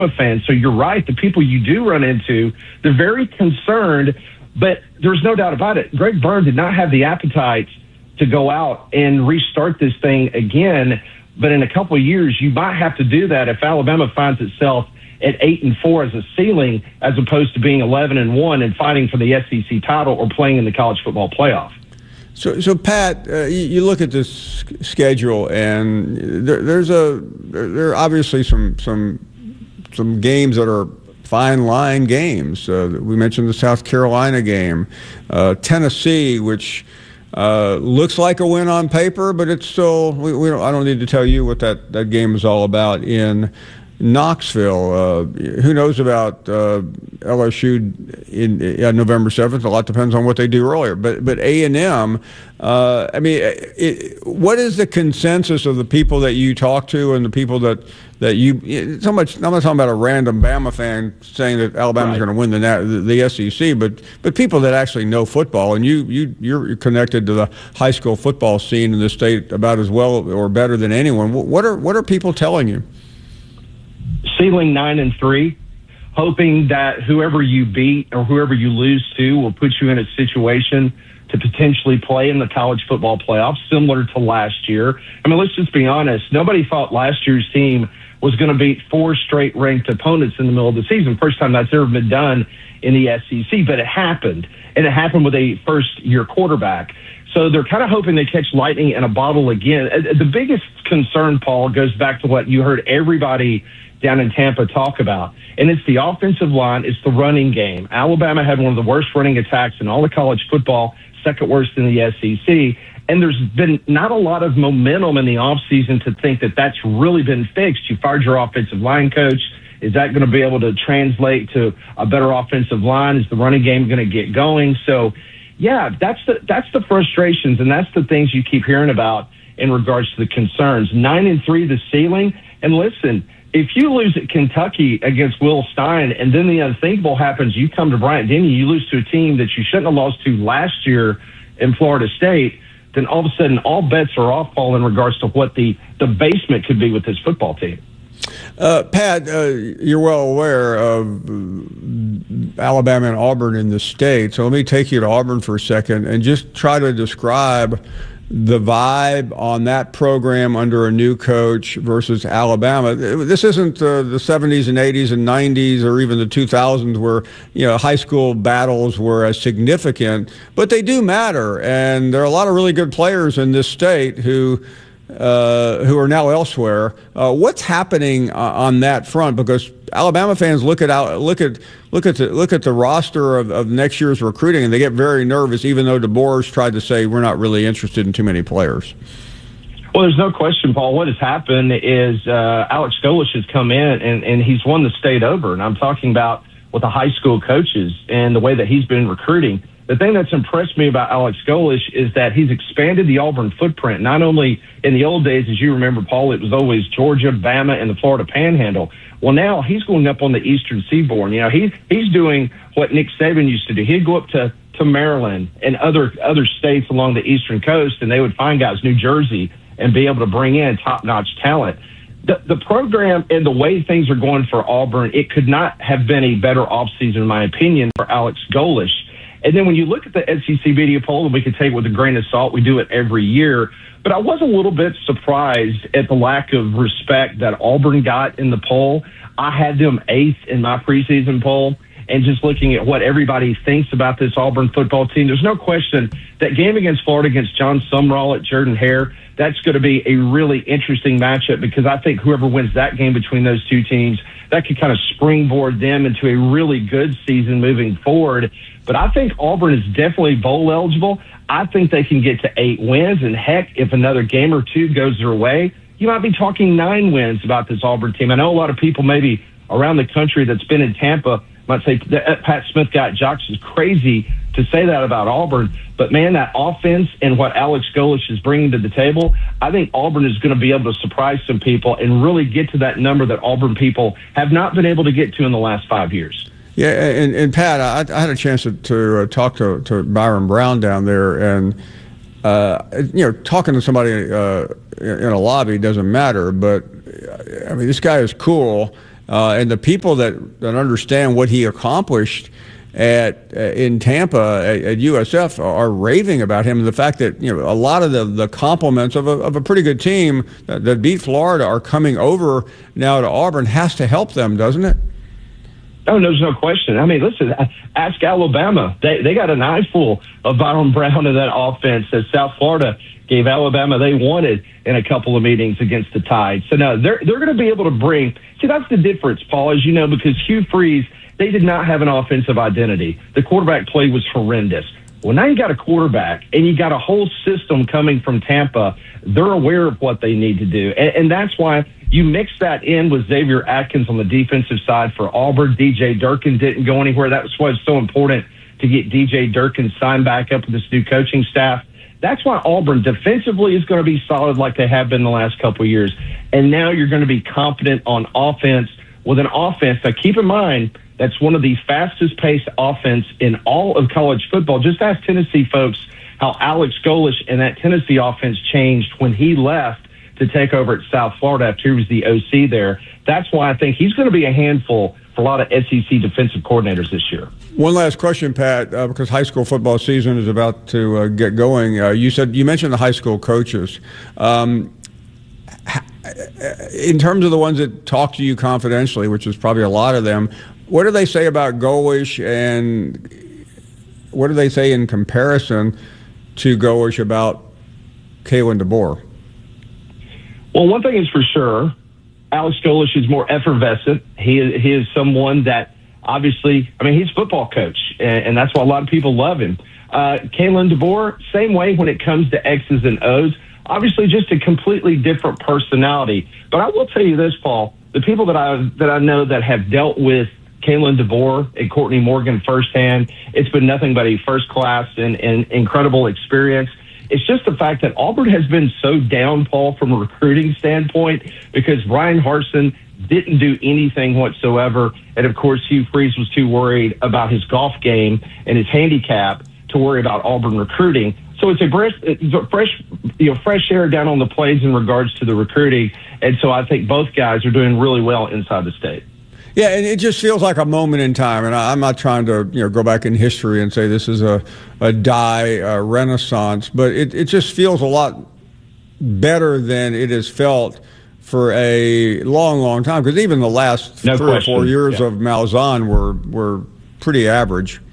fans. So you're right. The people you do run into, they're very concerned, but there's no doubt about it. Greg Byrne did not have the appetite to go out and restart this thing again. But in a couple of years, you might have to do that if Alabama finds itself at 8-4 as a ceiling, as opposed to being 11-1 and fighting for the SEC title or playing in the college football playoff. So Pat, you look at this schedule, and there are obviously some games that are fine line games. We mentioned the South Carolina game, Tennessee, which looks like a win on paper, but it's still I don't need to tell you what that game is all about in Knoxville. Who knows about LSU in November 7th? A lot depends on what they do earlier. But A&M, I mean, what is the consensus of the people that you talk to and the people that you so much? I'm not talking about a random Bama fan saying that Alabama's going to win the SEC, but people that actually know football, and you're connected to the high school football scene in the state about as well or better than anyone. What are people telling you? Ceiling 9-3, hoping that whoever you beat or whoever you lose to will put you in a situation to potentially play in the college football playoffs, similar to last year. I mean, let's just be honest. Nobody thought last year's team was going to beat 4 straight ranked opponents in the middle of the season. First time that's ever been done in the SEC, but it happened. And it happened with a first-year quarterback. So they're kind of hoping they catch lightning in a bottle again. The biggest concern, Paul, goes back to what you heard everybody down in Tampa talk about, and it's the offensive line. It's the running game. Alabama had one of the worst running attacks in all of college football, second worst in the SEC, and there's been not a lot of momentum in the offseason to think that that's really been fixed. You fired your offensive line coach. Is that going to be able to translate to a better offensive line? Is the running game going to get going? So, yeah, that's the frustrations, and that's the things you keep hearing about in regards to the concerns. 9-3, the ceiling, and listen, if you lose at Kentucky against Will Stein and then the unthinkable happens, you come to Bryant-Denny, you lose to a team that you shouldn't have lost to last year in Florida State, then all of a sudden all bets are off, Paul, in regards to what the basement could be with this football team. Pat, you're well aware of Alabama and Auburn in the state, so let me take you to Auburn for a second and just try to describe the vibe on that program under a new coach versus Alabama. This isn't the 70s and 80s and 90s or even the 2000s where high school battles were as significant, but they do matter. And there are a lot of really good players in this state who are now elsewhere. What's happening on that front? Because Alabama fans look at the roster of next year's recruiting, and they get very nervous, even though DeBoer's tried to say we're not really interested in too many players. Well, there's no question, Paul. What has happened is Alex Golesh has come in, and he's won the state over. And I'm talking about with the high school coaches and the way that he's been recruiting. The thing that's impressed me about Alex Golesh is that he's expanded the Auburn footprint. Not only in the old days, as you remember, Paul, it was always Georgia, Bama, and the Florida Panhandle. Well, now he's going up on the Eastern Seaboard. He's doing what Nick Saban used to do. He'd go up to Maryland and other states along the Eastern Coast, and they would find guys, New Jersey, and be able to bring in top-notch talent. The program and the way things are going for Auburn, it could not have been a better offseason, in my opinion, for Alex Golesh. And then when you look at the SEC media poll, and we can take it with a grain of salt, we do it every year, but I was a little bit surprised at the lack of respect that Auburn got in the poll. I had them 8th in my preseason poll, and just looking at what everybody thinks about this Auburn football team, there's no question that game against Florida against John Sumrall at Jordan-Hare, that's going to be a really interesting matchup, because I think whoever wins that game between those two teams, that could kind of springboard them into a really good season moving forward. But I think Auburn is definitely bowl eligible. I think they can get to 8 wins. And heck, if another game or two goes their way, you might be talking 9 wins about this Auburn team. I know a lot of people maybe around the country that's been in Tampa might say that Pat Smith got jocks is crazy to say that about Auburn. But, man, that offense and what Alex Golesh is bringing to the table, I think Auburn is going to be able to surprise some people and really get to that number that Auburn people have not been able to get to in the last 5 years. Yeah, and Pat, I had a chance to talk to Byron Brown down there, and talking to somebody in a lobby doesn't matter. But I mean, this guy is cool. and the people that understand what he accomplished in Tampa at USF are raving about him. And the fact that a lot of the compliments of a pretty good team that beat Florida are coming over now to Auburn has to help them, doesn't it? Oh, there's no question. I mean, listen, ask Alabama. They got an eyeful of Byron Brown in that offense that South Florida gave Alabama they wanted in a couple of meetings against the Tide. So, no, they're going to be able to bring – see, that's the difference, Paul, as you know, because Hugh Freeze, they did not have an offensive identity. The quarterback play was horrendous. Well, now you got a quarterback and you got a whole system coming from Tampa. They're aware of what they need to do. And that's why you mix that in with Xavier Atkins on the defensive side for Auburn. DJ Durkin didn't go anywhere. That's why it's so important to get DJ Durkin signed back up with this new coaching staff. That's why Auburn defensively is going to be solid like they have been the last couple of years. And now you're going to be confident on offense with an offense. Now, keep in mind, that's one of the fastest-paced offense in all of college football. Just ask Tennessee folks how Alex Golesh and that Tennessee offense changed when he left to take over at South Florida after he was the OC there. That's why I think he's going to be a handful for a lot of SEC defensive coordinators this year. One last question, Pat, because high school football season is about to get going. You mentioned the high school coaches. In terms of the ones that talk to you confidentially, which is probably a lot of them, what do they say about Golesh, and what do they say in comparison to Golesh about Kalen DeBoer? Well, one thing is for sure, Alex Golesh is more effervescent. He is someone that obviously, I mean, he's a football coach, and that's why a lot of people love him. Kalen DeBoer, same way when it comes to X's and O's. Obviously, just a completely different personality. But I will tell you this, Paul, the people that I know that have dealt with Kalen DeBoer and Courtney Morgan firsthand, it's been nothing but a first class and incredible experience. It's just the fact that Auburn has been so down, Paul, from a recruiting standpoint, because Brian Harsin didn't do anything whatsoever. And, of course, Hugh Freeze was too worried about his golf game and his handicap to worry about Auburn recruiting. So it's a fresh air down on the plains in regards to the recruiting. And so I think both guys are doing really well inside the state. Yeah, and it just feels like a moment in time, and I'm not trying to go back in history and say this is a renaissance, but it just feels a lot better than it has felt for a long, long time, because even the last 3 or 4 years of Malzahn were pretty average.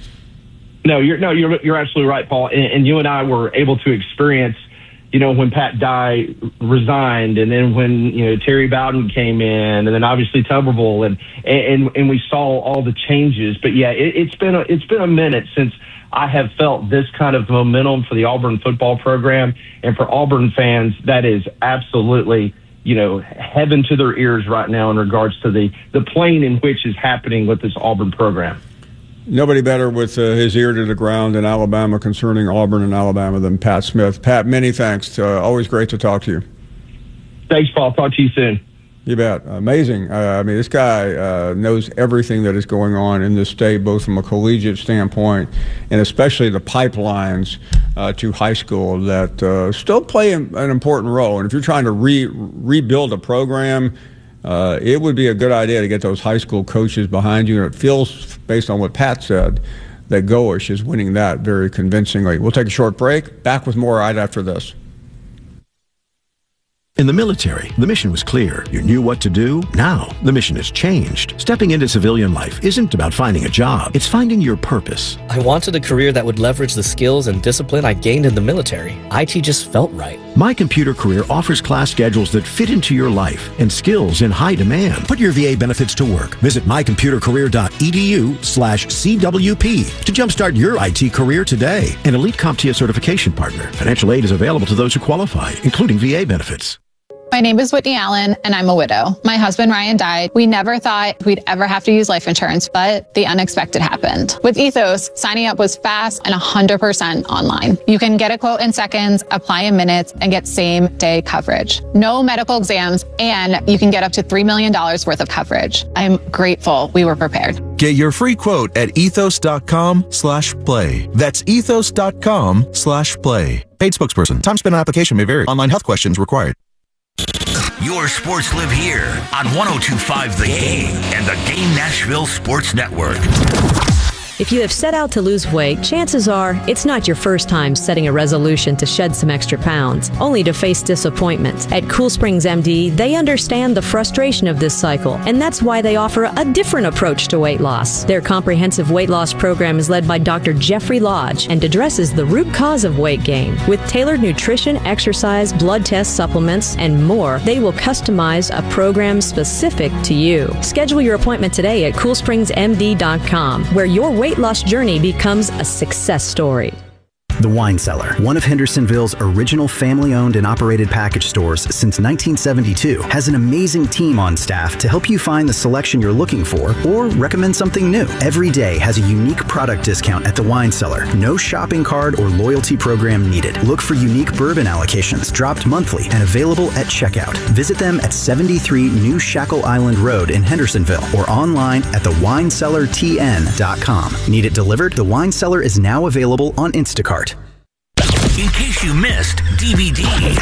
No, you're absolutely right, Paul, and you and I were able to experience, when Pat Dye resigned, and then when Terry Bowden came in, and then obviously Tuberville, and we saw all the changes. But yeah, it's been a minute since I have felt this kind of momentum for the Auburn football program, and for Auburn fans, that is absolutely heaven to their ears right now in regards to the plane in which is happening with this Auburn program. Nobody better with his ear to the ground in Alabama concerning Auburn and Alabama than Pat Smith. Pat, many thanks. Always great to talk to you. Thanks, Paul. Talk to you soon. You bet. Amazing. This guy knows everything that is going on in this state, both from a collegiate standpoint and especially the pipelines to high school that still play an important role. And if you're trying to rebuild a program, it would be a good idea to get those high school coaches behind you. And it feels, based on what Pat said, that Golesh is winning that very convincingly. We'll take a short break. Back with more right after this. In the military, the mission was clear. You knew what to do. Now, the mission has changed. Stepping into civilian life isn't about finding a job. It's finding your purpose. I wanted a career that would leverage the skills and discipline I gained in the military. IT just felt right. My Computer Career offers class schedules that fit into your life and skills in high demand. Put your VA benefits to work. Visit mycomputercareer.edu/CWP to jumpstart your IT career today. An elite CompTIA certification partner. Financial aid is available to those who qualify, including VA benefits. My name is Whitney Allen, and I'm a widow. My husband, Ryan, died. We never thought we'd ever have to use life insurance, but the unexpected happened. With Ethos, signing up was fast and 100% online. You can get a quote in seconds, apply in minutes, and get same-day coverage. No medical exams, and you can get up to $3 million worth of coverage. I'm grateful we were prepared. Get your free quote at ethos.com/play. That's ethos.com/play. Paid spokesperson. Time spent on application may vary. Online health questions required. Your sports live here on 102.5 The Game and the Game Nashville Sports Network. If you have set out to lose weight, chances are it's not your first time setting a resolution to shed some extra pounds, only to face disappointment. At Cool Springs MD, they understand the frustration of this cycle, and that's why they offer a different approach to weight loss. Their comprehensive weight loss program is led by Dr. Jeffrey Lodge and addresses the root cause of weight gain. With tailored nutrition, exercise, blood tests, supplements, and more, they will customize a program specific to you. Schedule your appointment today at CoolSpringsMD.com, where your weight loss journey becomes a success story. The Wine Cellar, one of Hendersonville's original family-owned and operated package stores since 1972, has an amazing team on staff to help you find the selection you're looking for or recommend something new. Every day has a unique product discount at The Wine Cellar. No shopping card or loyalty program needed. Look for unique bourbon allocations dropped monthly and available at checkout. Visit them at 73 New Shackle Island Road in Hendersonville or online at thewinecellartn.com. Need it delivered? The Wine Cellar is now available on Instacart. In case you missed DVD.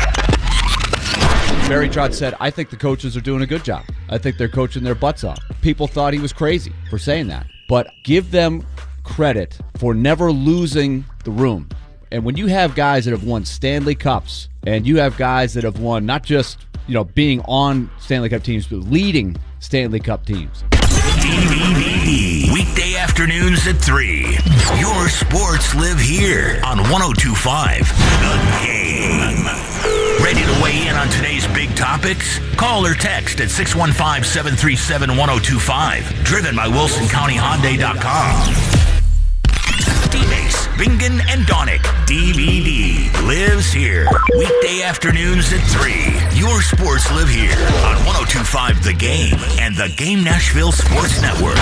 Barry Trotz said, I think the coaches are doing a good job. I think they're coaching their butts off. People thought he was crazy for saying that. But give them credit for never losing the room. And when you have guys that have won Stanley Cups, and you have guys that have won not just, being on Stanley Cup teams, but leading Stanley Cup teams. DVD. Weekday afternoons at 3. Your sports live here on 102.5 The Game. Ready to weigh in on today's big topics? Call or text at 615-737-1025. Driven by WilsonCountyHyundai.com. D-Base, Bingen, and Donick. DVD lives here. Weekday afternoons at 3. Your sports live here on 102.5 The Game and the Game Nashville Sports Network.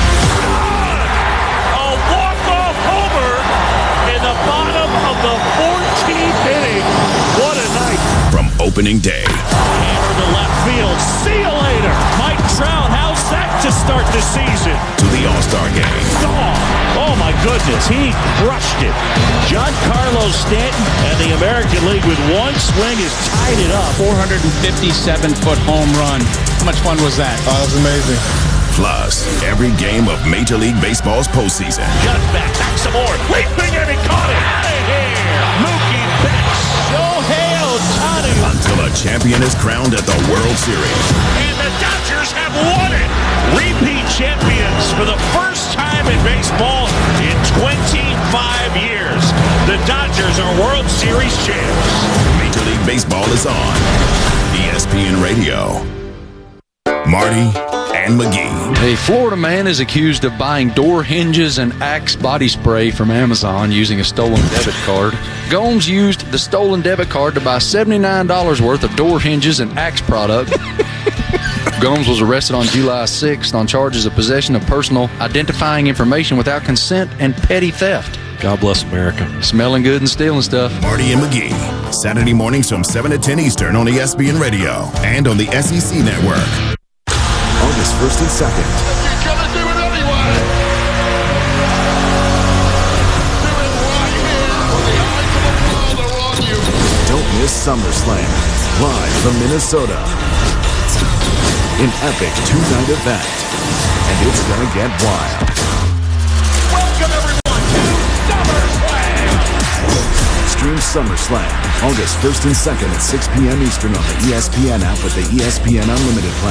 A walk-off homer in the bottom of the 14th inning. What a night. From opening day. Hammer to left field. See you later. Mike Trout, how's that to start the season? To the All-Star game. Oh my goodness, he crushed it. Giancarlo Stanton and the American League with one swing has tied it up. 457-foot home run. How much fun was that? Oh, that was amazing. Plus, every game of Major League Baseball's postseason. Got it back some more. Leaping and he caught it. Out of here. Mookie Betts. Shohei Ohtani. Until a champion is crowned at the World Series. And the Dodgers have won it. Repeat champions for the first time in baseball in 25 years. The Dodgers are World Series champs. Major League Baseball is on ESPN Radio. Marty and McGee. A Florida man is accused of buying door hinges and Axe body spray from Amazon using a stolen debit card. Gomes used the stolen debit card to buy $79 worth of door hinges and Axe product. Gomes was arrested on July 6th on charges of possession of personal identifying information without consent and petty theft. God bless America. Smelling good and stealing stuff. Marty and McGee. Saturday mornings from 7 to 10 Eastern on ESPN Radio and on the SEC Network. August 1st and 2nd. You're gonna do it anyway. Do it right here when the eyes of the world are on you. Don't miss SummerSlam, live from Minnesota. An epic two-night event, and it's gonna get wild. Welcome everyone to SummerSlam. Stream SummerSlam August 1st and 2nd at 6 p.m. Eastern on the ESPN app with the ESPN Unlimited plan.